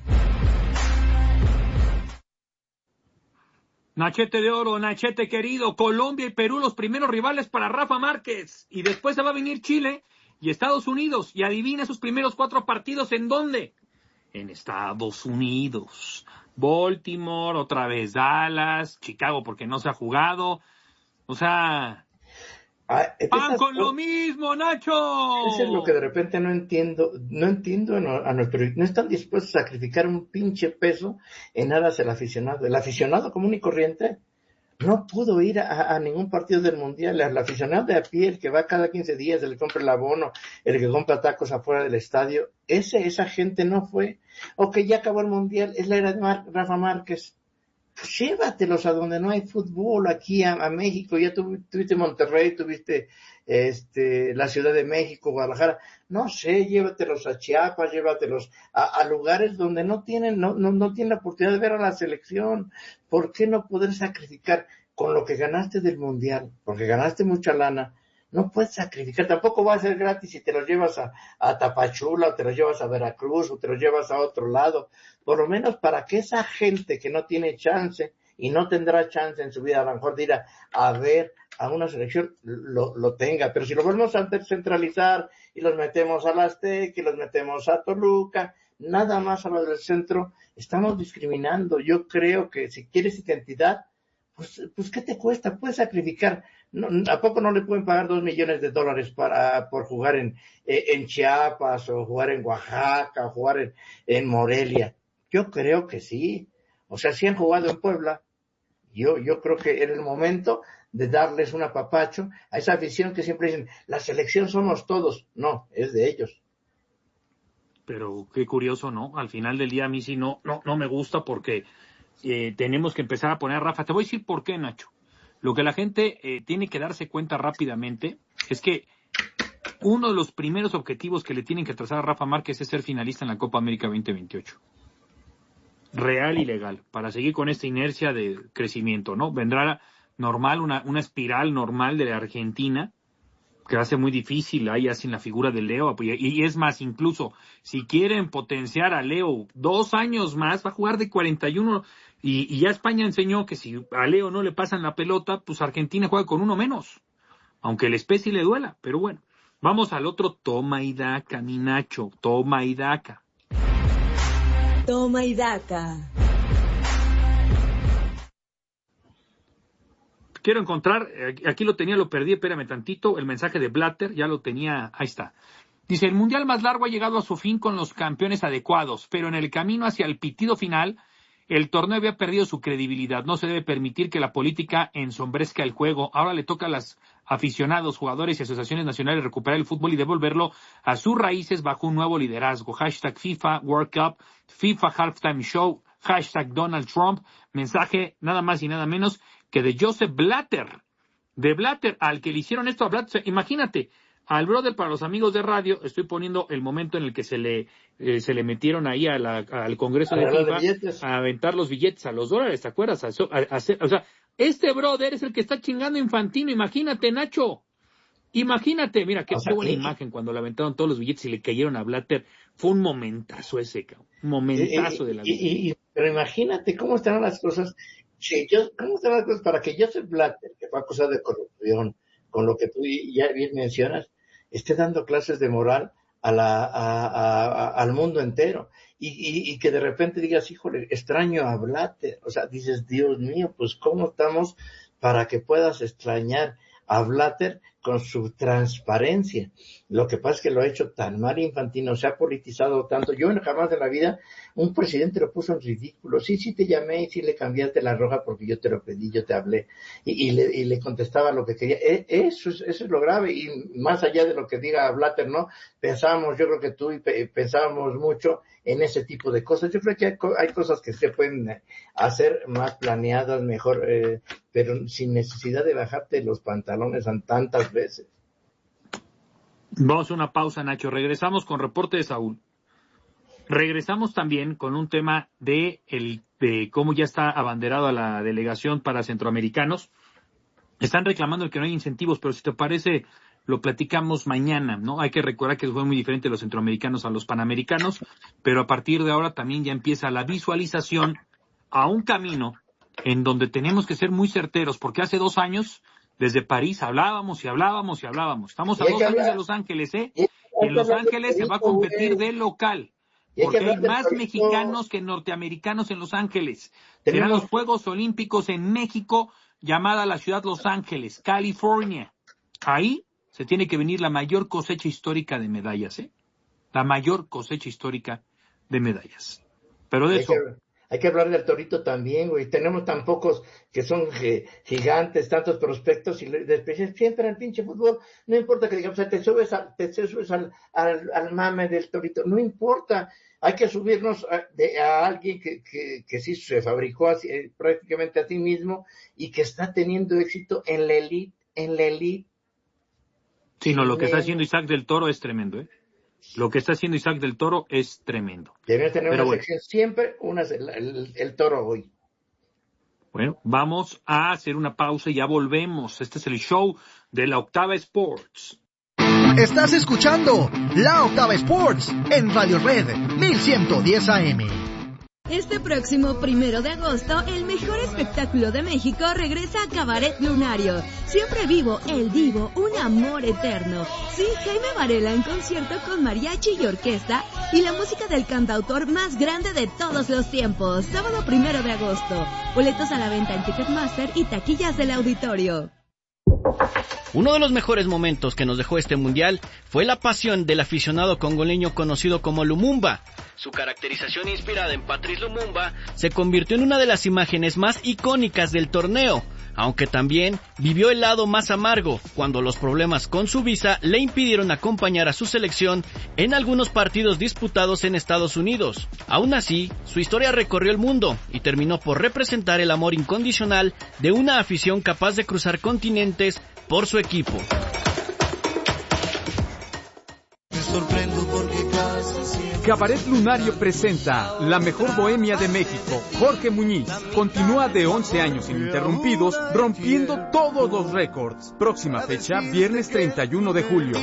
Nachete de oro, Nachete querido, Colombia y Perú los primeros rivales para Rafa Márquez. Y después se va a venir Chile y Estados Unidos. Y adivina sus primeros 4 partidos, ¿en dónde? En Estados Unidos. Baltimore, otra vez Dallas, Chicago porque no se ha jugado. O sea, ¡pan con lo mismo, Nacho! Eso es lo que de repente no entiendo a nuestro, no están dispuestos a sacrificar un pinche peso en aras del aficionado. El aficionado común y corriente no pudo ir a ningún partido del Mundial. El aficionado de a pie, el que va cada 15 días, el que compra el abono, el que compra tacos afuera del estadio, esa gente no fue. Ok, ya acabó el Mundial, es la era de Rafa Márquez. Pues llévatelos a donde no hay fútbol, aquí a México. Ya tuviste Monterrey, tuviste la Ciudad de México, Guadalajara. No sé, llévatelos a Chiapas, llévatelos a lugares donde no tienen la oportunidad de ver a la selección. ¿Por qué no poder sacrificar con lo que ganaste del Mundial? Porque ganaste mucha lana. No puedes sacrificar, tampoco va a ser gratis si te los llevas a Tapachula, o te los llevas a Veracruz, o te los llevas a otro lado. Por lo menos para que esa gente que no tiene chance, y no tendrá chance en su vida a lo mejor de ir a ver a una selección, lo tenga. Pero si lo volvemos a centralizar, y los metemos a la Azteca, y los metemos a Toluca, nada más a lo del centro, estamos discriminando. Yo creo que si quieres identidad, pues ¿qué te cuesta? Puedes sacrificar. No, ¿a poco no le pueden pagar $2 millones por jugar en Chiapas, o jugar en Oaxaca, o jugar en Morelia? Yo creo que sí. O sea, sí han jugado en Puebla. Yo creo que era el momento de darles un apapacho a esa afición que siempre dicen, la selección somos todos. No, es de ellos. Pero qué curioso, ¿no? Al final del día a mí sí no me gusta porque tenemos que empezar a poner a Rafa. Te voy a decir por qué, Nacho. Lo que la gente tiene que darse cuenta rápidamente es que uno de los primeros objetivos que le tienen que trazar a Rafa Márquez es ser finalista en la Copa América 2028. Real y legal, para seguir con esta inercia de crecimiento, ¿no? Vendrá normal, una espiral normal de la Argentina, que hace muy difícil ahí hacen la figura de Leo, y es más, incluso, si quieren potenciar a Leo 2 años más, va a jugar de 41, y ya España enseñó que si a Leo no le pasan la pelota, pues Argentina juega con 1 menos, aunque el especie le duela, pero bueno. Vamos al otro toma y daca, mi Nacho, toma y daca. Toma y daca. Quiero encontrar, aquí lo tenía, lo perdí, espérame tantito, el mensaje de Blatter, ya lo tenía, ahí está. Dice, el mundial más largo ha llegado a su fin con los campeones adecuados, pero en el camino hacia el pitido final, el torneo había perdido su credibilidad. No se debe permitir que la política ensombrezca el juego. Ahora le toca a los aficionados, jugadores y asociaciones nacionales recuperar el fútbol y devolverlo a sus raíces bajo un nuevo liderazgo. Hashtag FIFA World Cup, FIFA Halftime Show, hashtag Donald Trump. Mensaje nada más y nada menos que de Joseph Blatter. De Blatter, al que le hicieron esto a Blatter. Imagínate, al brother, para los amigos de radio, estoy poniendo el momento en el que se le metieron ahí al Congreso de FIFA a aventar los billetes a los dólares, ¿te acuerdas? O sea, este brother es el que está chingando a Infantino, imagínate, Nacho. Imagínate, mira, qué buena imagen cuando le aventaron todos los billetes y le cayeron a Blatter. Fue un momentazo ese, cabrón. Un momentazo de la vida. Pero imagínate cómo estarán las cosas. ¿Cómo estarán las cosas para que Joseph Blatter, que fue acusado de corrupción, con lo que tú ya bien mencionas, esté dando clases de moral al mundo entero y que de repente digas, híjole, extraño a Blatter? O sea, dices, Dios mío, pues cómo estamos para que puedas extrañar a Blatter con su transparencia. Lo que pasa es que lo ha hecho tan mal Infantino, se ha politizado tanto. Yo jamás de la vida un presidente lo puso en ridículo. Sí te llamé y sí le cambiaste la roja porque yo te lo pedí, yo te hablé y le contestaba lo que quería. Eso es lo grave, y más allá de lo que diga Blatter, ¿no? Yo creo que tú pensábamos mucho en ese tipo de cosas. Yo creo que hay cosas que se pueden hacer más planeadas, mejor, pero sin necesidad de bajarte los pantalones tantas veces. Vamos a una pausa, Nacho. Regresamos con reporte de Saúl. Regresamos también con un tema de cómo ya está abanderado a la delegación para centroamericanos. Están reclamando el que no hay incentivos, pero si te parece, lo platicamos mañana, ¿no? Hay que recordar que fue muy diferente los centroamericanos a los panamericanos, pero a partir de ahora también ya empieza la visualización a un camino en donde tenemos que ser muy certeros, porque hace 2 años, desde París, hablábamos. Estamos a 2 años de Los Ángeles, ¿eh? En Los Ángeles se va a competir de local, porque hay más mexicanos que norteamericanos en Los Ángeles. Serán los Juegos Olímpicos en México, llamada la ciudad Los Ángeles, California. Ahí se tiene que venir la mayor cosecha histórica de medallas, ¿eh? La mayor cosecha histórica de medallas. Pero de eso... Hay que hablar del Torito también, güey. Tenemos tan pocos que son gigantes, tantos prospectos, y después siempre en el pinche fútbol. No importa que digamos, te subes al mame del Torito. No importa. Hay que subirnos a alguien que sí se fabricó prácticamente a sí mismo y que está teniendo éxito en la elite. Sí, no, lo que está haciendo Isaac del Toro es tremendo, ¿eh? Lo que está haciendo Isaac del Toro es tremendo. Debe tener una sección siempre, el Toro hoy. Bueno, vamos a hacer una pausa y ya volvemos. Este es el show de La Octava Sports. Estás escuchando La Octava Sports en Radio Red 1110 AM. Este próximo 1 de agosto, el mejor espectáculo de México regresa a Cabaret Lunario. Siempre vivo, el Divo, un amor eterno. Sí, Jaime Varela en concierto con mariachi y orquesta y la música del cantautor más grande de todos los tiempos. Sábado 1 de agosto. Boletos a la venta en Ticketmaster y taquillas del auditorio. Uno de los mejores momentos que nos dejó este mundial fue la pasión del aficionado congoleño conocido como Lumumba. Su caracterización inspirada en Patrice Lumumba se convirtió en una de las imágenes más icónicas del torneo, aunque también vivió el lado más amargo cuando los problemas con su visa le impidieron acompañar a su selección en algunos partidos disputados en Estados Unidos. Aún así, su historia recorrió el mundo y terminó por representar el amor incondicional de una afición capaz de cruzar continentes por su equipo. Cabaret Lunario presenta La Mejor Bohemia de México. Jorge Muñiz continúa de 11 años ininterrumpidos, rompiendo todos los récords. Próxima fecha, viernes 31 de julio.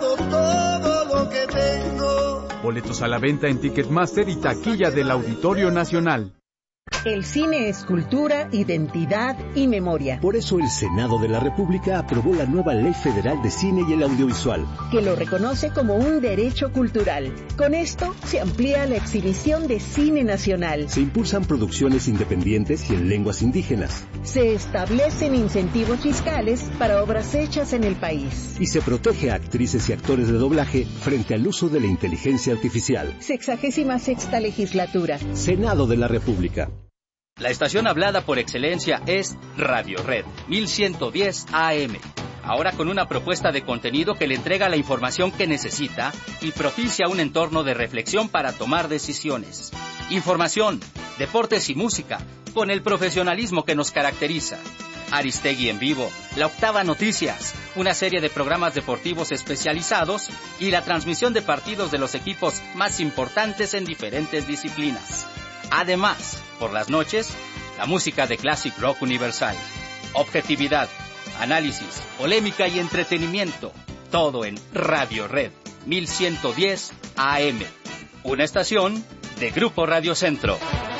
Boletos a la venta en Ticketmaster y taquilla del Auditorio Nacional. El cine es cultura, identidad y memoria. Por eso el Senado de la República aprobó la nueva Ley Federal de Cine y el Audiovisual, que lo reconoce como un derecho cultural. Con esto se amplía la exhibición de cine nacional. Se impulsan producciones independientes y en lenguas indígenas. Se establecen incentivos fiscales para obras hechas en el país. Y se protege a actrices y actores de doblaje frente al uso de la inteligencia artificial. 66ª legislatura. Senado de la República. La estación hablada por excelencia es Radio Red 1110 AM. Ahora con una propuesta de contenido que le entrega la información que necesita y propicia un entorno de reflexión para tomar decisiones. Información, deportes y música, con el profesionalismo que nos caracteriza. Aristegui en vivo, La Octava Noticias, una serie de programas deportivos especializados y la transmisión de partidos de los equipos más importantes en diferentes disciplinas. Además, por las noches, la música de Classic Rock Universal. Objetividad, análisis, polémica y entretenimiento. Todo en Radio Red 1110 AM. Una estación de Grupo Radio Centro.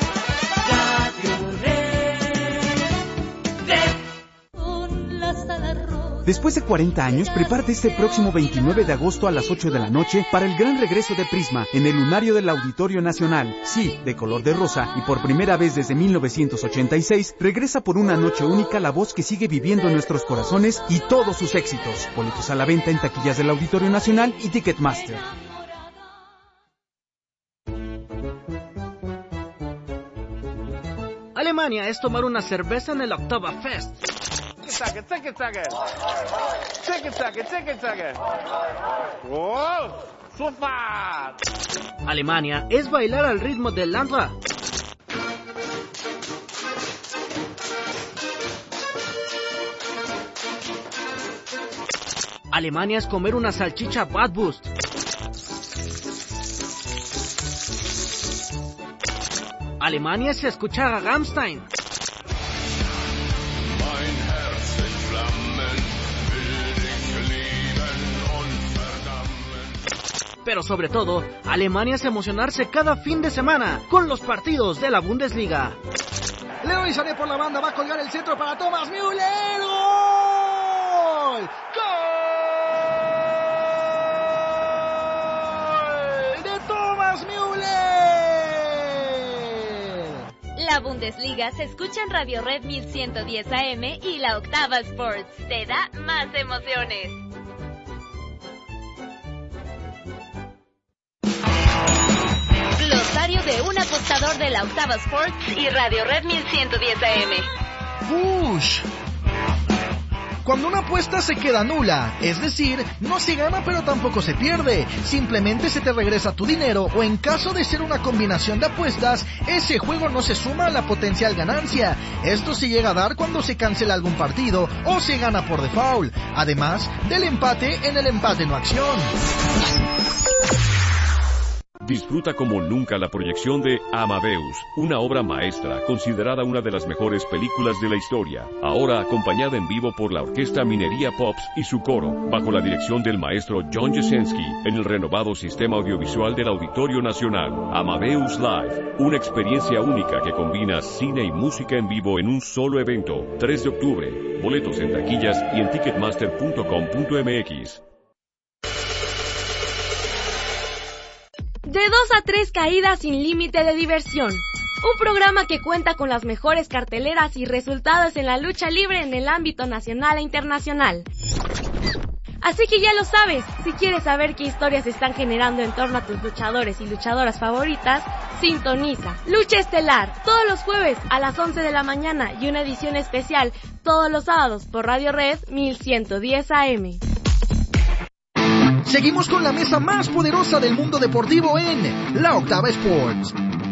Después de 40 años, prepárate este próximo 29 de agosto a las 8 de la noche para el gran regreso de Prisma en el lunario del Auditorio Nacional. Sí, de color de rosa, y por primera vez desde 1986, regresa por una noche única la voz que sigue viviendo en nuestros corazones y todos sus éxitos. Boletos a la venta en taquillas del Auditorio Nacional y Ticketmaster. Alemania es tomar una cerveza en el Oktoberfest. Alemania es bailar al ritmo del Landra. Alemania es comer una salchicha Bratwurst. Alemania es escuchar a Rammstein. Pero sobre todo, Alemania es emocionarse cada fin de semana con los partidos de la Bundesliga. Leroy Sané por la banda, va a colgar el centro para Thomas Müller. ¡Gol! ¡Gol! ¡De Thomas Müller! La Bundesliga se escucha en Radio Red 1110 AM y la Octava Sports. Te da más emociones. Glosario de un apostador de la Octava Sports y Radio Red 1110 AM. ¡Push! Cuando una apuesta se queda nula, es decir, no se gana pero tampoco se pierde, simplemente se te regresa tu dinero o en caso de ser una combinación de apuestas, ese juego no se suma a la potencial ganancia. Esto se llega a dar cuando se cancela algún partido o se gana por default, además del empate en el empate no acción. Disfruta como nunca la proyección de Amadeus, una obra maestra considerada una de las mejores películas de la historia, ahora acompañada en vivo por la Orquesta Minería Pops y su coro, bajo la dirección del maestro John Jasenski, en el renovado sistema audiovisual del Auditorio Nacional. Amadeus Live, una experiencia única que combina cine y música en vivo en un solo evento. 3 de octubre, boletos en taquillas y en ticketmaster.com.mx. De 2 a 3 caídas sin límite de diversión. un programa que cuenta con las mejores carteleras y resultados en la lucha libre en el ámbito nacional e internacional. Así que ya lo sabes, si quieres saber qué historias se están generando en torno a tus luchadores y luchadoras favoritas, sintoniza Lucha Estelar todos los jueves a las 11 de la mañana y una edición especial todos los sábados por Radio Red 1110 AM. Seguimos con la mesa más poderosa del mundo deportivo en La Octava Sports.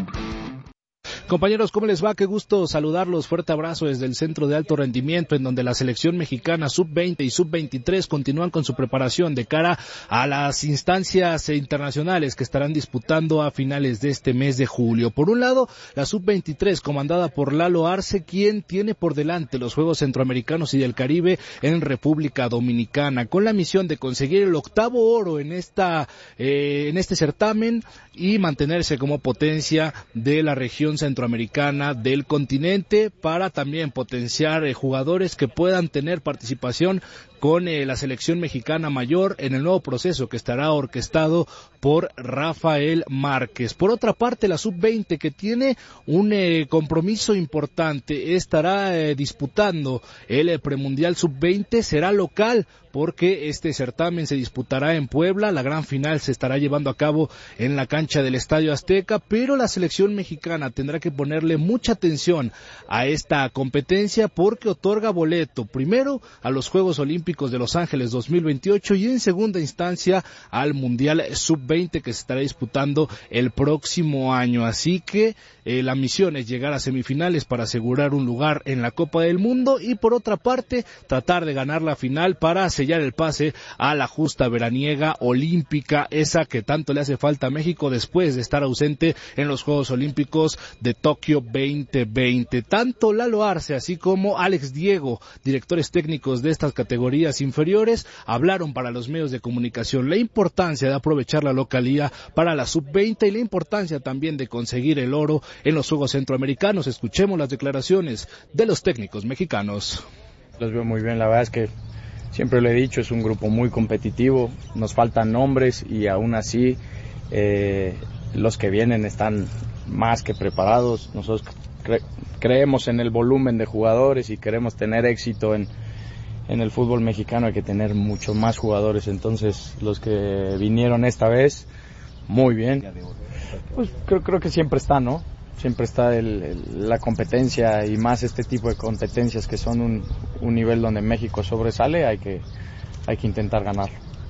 Compañeros, ¿cómo les va? Qué gusto saludarlos. Fuerte abrazo desde el Centro de Alto Rendimiento, en donde la selección mexicana Sub-20 y Sub-23 continúan con su preparación de cara a las instancias internacionales que estarán disputando a finales de este mes de julio. Por un lado, la Sub-23, comandada por Lalo Arce, quien tiene por delante los Juegos Centroamericanos y del Caribe en República Dominicana, con la misión de conseguir el 8º oro en este certamen y mantenerse como potencia de la región centroamericana del continente, para también potenciar jugadores que puedan tener participación con la selección mexicana mayor en el nuevo proceso que estará orquestado por Rafael Márquez. Por otra parte, la Sub-20, que tiene un compromiso importante, estará disputando el premundial Sub-20, será local, porque este certamen se disputará en Puebla. La gran final se estará llevando a cabo en la cancha del Estadio Azteca, pero la selección mexicana tendrá que ponerle mucha atención a esta competencia, porque otorga boleto primero a los Juegos Olímpicos de Los Ángeles 2028 y en segunda instancia al Mundial Sub-20 que se estará disputando el próximo año. Así que la misión es llegar a semifinales para asegurar un lugar en la Copa del Mundo, y por otra parte tratar de ganar la final para sellar el pase a la justa veraniega olímpica, esa que tanto le hace falta a México después de estar ausente en los Juegos Olímpicos de Tokio 2020. Tanto Lalo Arce así como Alex Diego, directores técnicos de estas categorías inferiores, hablaron para los medios de comunicación la importancia de aprovechar la localía para la Sub-20 y la importancia también de conseguir el oro en los Juegos Centroamericanos. Escuchemos las declaraciones de los técnicos mexicanos. Los veo muy bien, la verdad es que siempre lo he dicho, es un grupo muy competitivo, nos faltan nombres y aún así los que vienen están más que preparados. Nosotros creemos en el volumen de jugadores y queremos tener éxito en el fútbol mexicano. Hay que tener mucho más jugadores, entonces los que vinieron esta vez, muy bien. Pues creo que siempre está, ¿no? Siempre está la competencia, y más este tipo de competencias que son un nivel donde México sobresale, hay que intentar ganar.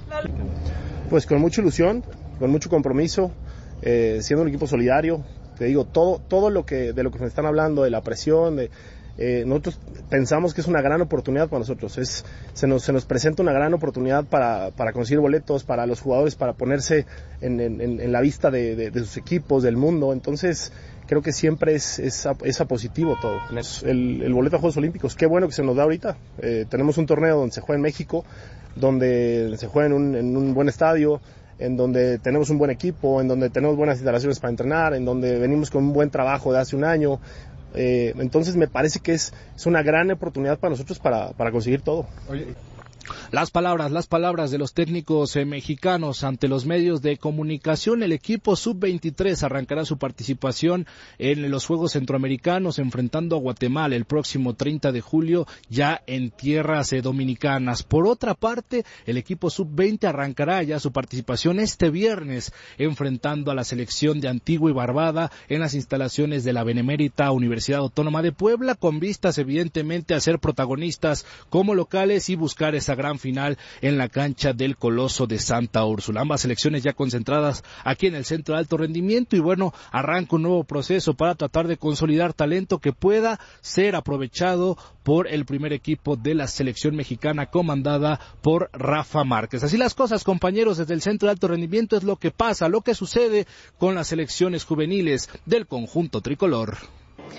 Pues con mucha ilusión, con mucho compromiso, siendo un equipo solidario. Te digo, todo de lo que me están hablando, de la presión, nosotros pensamos que es una gran oportunidad para nosotros. Se nos presenta una gran oportunidad para conseguir boletos, para los jugadores, para ponerse en la vista de sus equipos, del mundo. Entonces creo que siempre es a positivo todo. El boleto a Juegos Olímpicos, qué bueno que se nos da ahorita. Tenemos un torneo donde se juega en México, donde se juega en un buen estadio, en donde tenemos un buen equipo, en donde tenemos buenas instalaciones para entrenar, en donde venimos con un buen trabajo de hace un año. Entonces me parece que es una gran oportunidad para nosotros para conseguir todo. Oye. Las palabras de los técnicos mexicanos ante los medios de comunicación. El equipo Sub-23 arrancará su participación en los Juegos Centroamericanos enfrentando a Guatemala el próximo 30 de julio ya en tierras dominicanas. Por otra parte, el equipo Sub-20 arrancará ya su participación este viernes enfrentando a la selección de Antigua y Barbuda en las instalaciones de la Benemérita Universidad Autónoma de Puebla, con vistas evidentemente a ser protagonistas como locales y buscar esa gran final en la cancha del Coloso de Santa Úrsula. Ambas selecciones ya concentradas aquí en el Centro de Alto Rendimiento, y bueno, arranca un nuevo proceso para tratar de consolidar talento que pueda ser aprovechado por el primer equipo de la selección mexicana comandada por Rafa Márquez. Así las cosas, compañeros, desde el Centro de Alto Rendimiento es lo que pasa, lo que sucede con las selecciones juveniles del conjunto tricolor.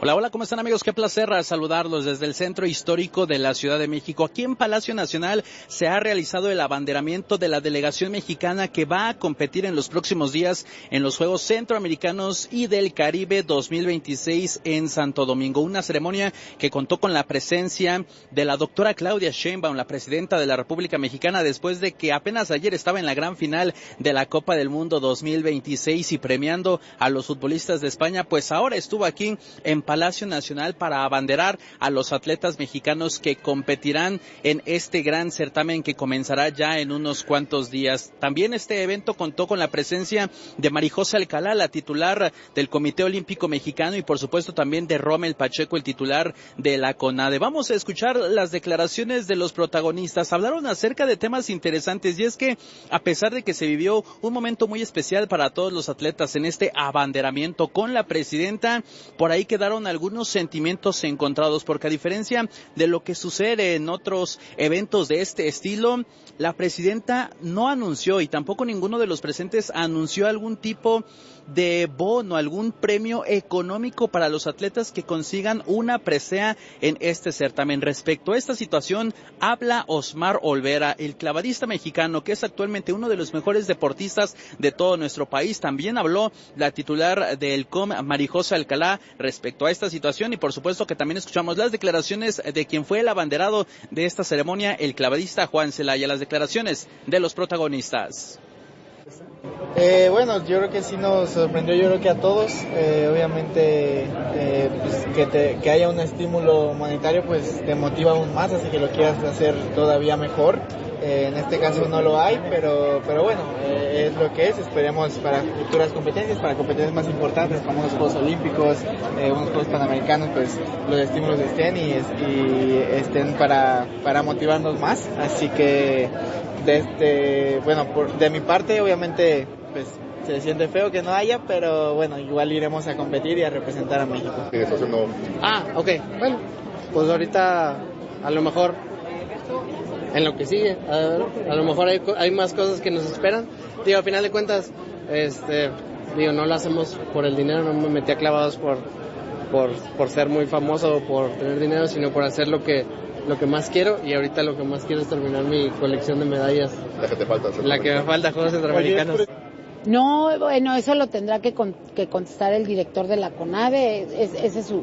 Hola, hola, ¿cómo están amigos? Qué placer saludarlos desde el Centro Histórico de la Ciudad de México. Aquí en Palacio Nacional se ha realizado el abanderamiento de la delegación mexicana que va a competir en los próximos días en los Juegos Centroamericanos y del Caribe 2026 en Santo Domingo. Una ceremonia que contó con la presencia de la doctora Claudia Sheinbaum, la presidenta de la República Mexicana, después de que apenas ayer estaba en la gran final de la Copa del Mundo 2026 y premiando a los futbolistas de España, pues ahora estuvo aquí en Palacio Nacional para abanderar a los atletas mexicanos que competirán en este gran certamen que comenzará ya en unos cuantos días. También este evento contó con la presencia de Marijose Alcalá, la titular del Comité Olímpico Mexicano, y por supuesto también de Rommel Pacheco, el titular de la CONADE. Vamos a escuchar las declaraciones de los protagonistas. Hablaron acerca de temas interesantes, y es que a pesar de que se vivió un momento muy especial para todos los atletas en este abanderamiento con la presidenta, por ahí quedaron algunos sentimientos encontrados, porque a diferencia de lo que sucede en otros eventos de este estilo, la presidenta no anunció, y tampoco ninguno de los presentes anunció algún tipo de bono, algún premio económico para los atletas que consigan una presea en este certamen. Respecto a esta situación, habla Osmar Olvera, el clavadista mexicano, que es actualmente uno de los mejores deportistas de todo nuestro país. También habló la titular del COM, Marijose Alcalá, respecto a esta situación, y por supuesto que también escuchamos las declaraciones de quien fue el abanderado de esta ceremonia, el clavadista Juan Celaya, las declaraciones de los protagonistas. Bueno, yo creo que sí nos sorprendió, yo creo que a todos, obviamente pues que haya un estímulo monetario pues te motiva aún más, así que lo quieras hacer todavía mejor. En este caso no lo hay, pero bueno, es lo que es. Esperemos para futuras competencias, para competencias más importantes como los Juegos Olímpicos, unos Juegos Panamericanos, pues los estímulos estén y estén para motivarnos más. Así que de mi parte obviamente pues se siente feo que no haya, pero bueno, igual iremos a competir y a representar a México. Ok, bueno, pues ahorita a lo mejor en lo que sigue, a lo mejor hay más cosas que nos esperan. Digo, al final de cuentas, no lo hacemos por el dinero, no me metí a clavados por ser muy famoso o por tener dinero, sino por hacer lo que más quiero, y ahorita lo que más quiero es terminar mi colección de medallas. La que te falta. La que me falta, Juegos Centroamericanos. No, bueno, eso lo tendrá que contestar el director de la CONADE, ese es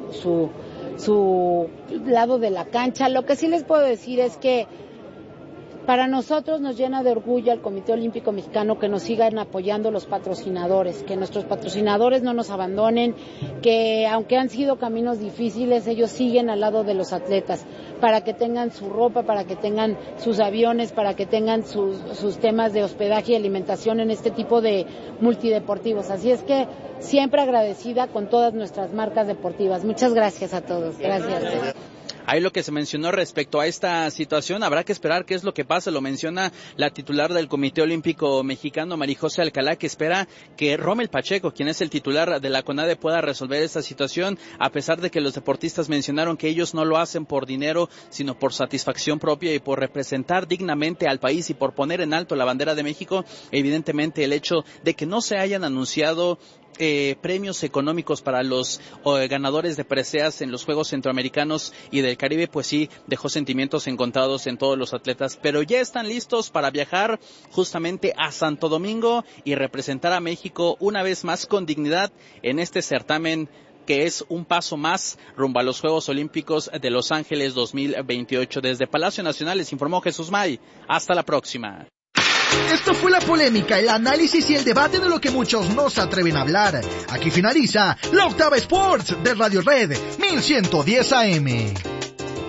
su lado de la cancha. Lo que sí les puedo decir es que para nosotros nos llena de orgullo al Comité Olímpico Mexicano que nos sigan apoyando los patrocinadores, que nuestros patrocinadores no nos abandonen, que aunque han sido caminos difíciles, ellos siguen al lado de los atletas, para que tengan su ropa, para que tengan sus aviones, para que tengan sus temas de hospedaje y alimentación en este tipo de multideportivos. Así es que siempre agradecida con todas nuestras marcas deportivas. Muchas gracias a todos. Gracias. Ahí lo que se mencionó respecto a esta situación, habrá que esperar qué es lo que pasa. Lo menciona la titular del Comité Olímpico Mexicano, Marijose Alcalá, que espera que Rommel Pacheco, quien es el titular de la CONADE, pueda resolver esta situación, a pesar de que los deportistas mencionaron que ellos no lo hacen por dinero, sino por satisfacción propia y por representar dignamente al país y por poner en alto la bandera de México. Evidentemente el hecho de que no se hayan anunciado premios económicos para los ganadores de preseas en los Juegos Centroamericanos y del Caribe, pues sí, dejó sentimientos encontrados en todos los atletas, pero ya están listos para viajar justamente a Santo Domingo y representar a México una vez más con dignidad en este certamen que es un paso más rumbo a los Juegos Olímpicos de Los Ángeles 2028. Desde Palacio Nacional les informó Jesús May. Hasta la próxima. Esto fue la polémica, el análisis y el debate de lo que muchos no se atreven a hablar. Aquí finaliza la Octava Sports de Radio Red 1110 AM.